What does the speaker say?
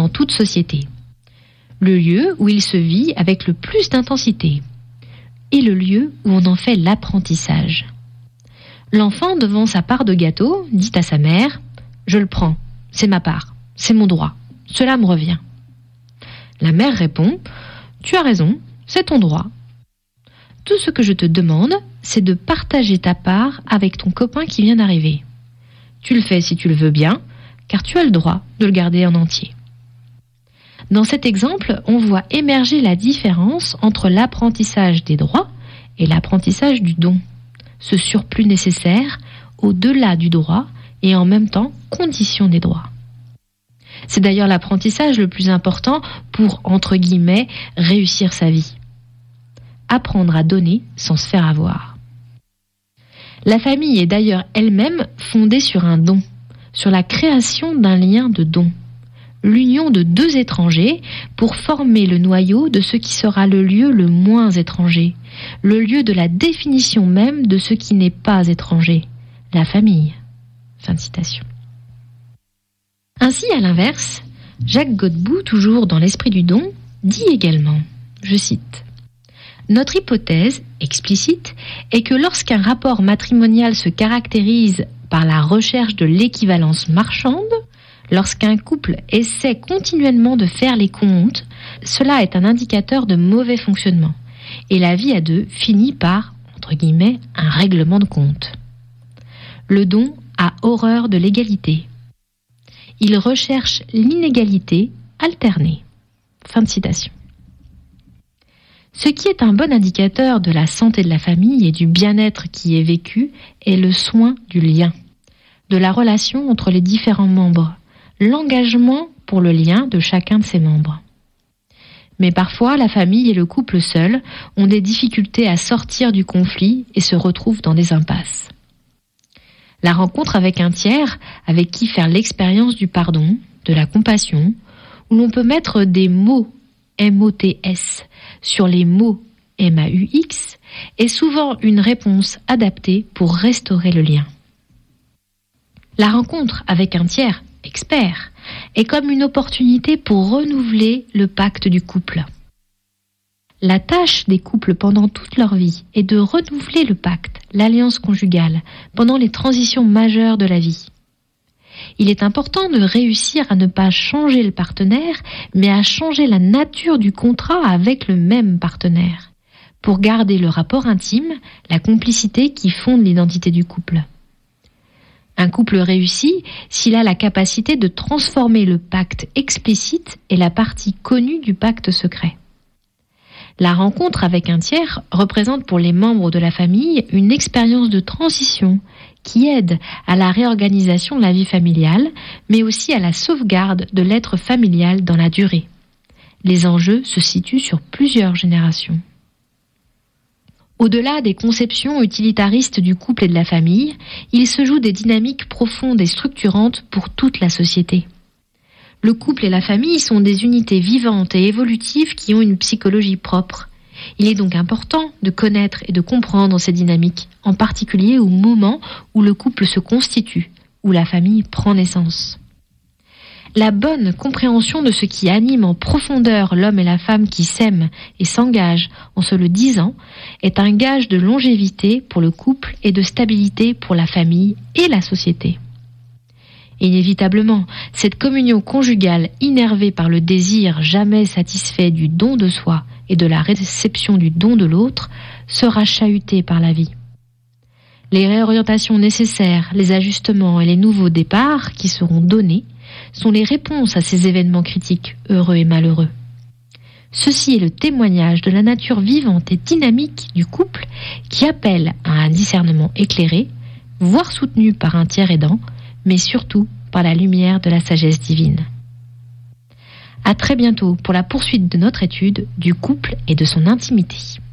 dans toute société. Le lieu où il se vit avec le plus d'intensité. Et le lieu où on en fait l'apprentissage. L'enfant, devant sa part de gâteau, dit à sa mère « Je le prends, c'est ma part, c'est mon droit, cela me revient. » La mère répond « Tu as raison, c'est ton droit. Tout ce que je te demande, c'est de partager ta part avec ton copain qui vient d'arriver. Tu le fais si tu le veux bien, car tu as le droit de le garder en entier. » Dans cet exemple, on voit émerger la différence entre l'apprentissage des droits et l'apprentissage du don, ce surplus nécessaire au-delà du droit et en même temps condition des droits. C'est d'ailleurs l'apprentissage le plus important pour, entre guillemets, réussir sa vie. Apprendre à donner sans se faire avoir. La famille est d'ailleurs elle-même fondée sur un don, sur la création d'un lien de don. L'union de deux étrangers pour former le noyau de ce qui sera le lieu le moins étranger, le lieu de la définition même de ce qui n'est pas étranger, la famille. Fin de citation. Ainsi, à l'inverse, Jacques Godbout, toujours dans l'esprit du don, dit également, je cite, « Notre hypothèse, explicite, est que lorsqu'un rapport matrimonial se caractérise par la recherche de l'équivalence marchande, lorsqu'un couple essaie continuellement de faire les comptes, cela est un indicateur de mauvais fonctionnement. Et la vie à deux finit par, entre guillemets, un règlement de compte. Le don a horreur de l'égalité. Il recherche l'inégalité alternée. » Fin de citation. Ce qui est un bon indicateur de la santé de la famille et du bien-être qui est vécu est le soin du lien, de la relation entre les différents membres, l'engagement pour le lien de chacun de ses membres. Mais parfois, la famille et le couple seul ont des difficultés à sortir du conflit et se retrouvent dans des impasses. La rencontre avec un tiers, avec qui faire l'expérience du pardon, de la compassion, où l'on peut mettre des mots MOTS sur les mots MAUX, est souvent une réponse adaptée pour restaurer le lien. La rencontre avec un tiers expert est comme une opportunité pour renouveler le pacte du couple. La tâche des couples pendant toute leur vie est de renouveler le pacte, l'alliance conjugale, pendant les transitions majeures de la vie. Il est important de réussir à ne pas changer le partenaire, mais à changer la nature du contrat avec le même partenaire, pour garder le rapport intime, la complicité qui fonde l'identité du couple. Un couple réussit s'il a la capacité de transformer le pacte explicite et la partie connue du pacte secret. La rencontre avec un tiers représente pour les membres de la famille une expérience de transition qui aide à la réorganisation de la vie familiale, mais aussi à la sauvegarde de l'être familial dans la durée. Les enjeux se situent sur plusieurs générations. Au-delà des conceptions utilitaristes du couple et de la famille, il se joue des dynamiques profondes et structurantes pour toute la société. Le couple et la famille sont des unités vivantes et évolutives qui ont une psychologie propre. Il est donc important de connaître et de comprendre ces dynamiques, en particulier au moment où le couple se constitue, où la famille prend naissance. La bonne compréhension de ce qui anime en profondeur l'homme et la femme qui s'aiment et s'engagent en se le disant est un gage de longévité pour le couple et de stabilité pour la famille et la société. Inévitablement, cette communion conjugale innervée par le désir jamais satisfait du don de soi et de la réception du don de l'autre sera chahutée par la vie. Les réorientations nécessaires, les ajustements et les nouveaux départs qui seront donnés sont les réponses à ces événements critiques, heureux et malheureux. Ceci est le témoignage de la nature vivante et dynamique du couple qui appelle à un discernement éclairé, voire soutenu par un tiers aidant, mais surtout par la lumière de la sagesse divine. À très bientôt pour la poursuite de notre étude du couple et de son intimité.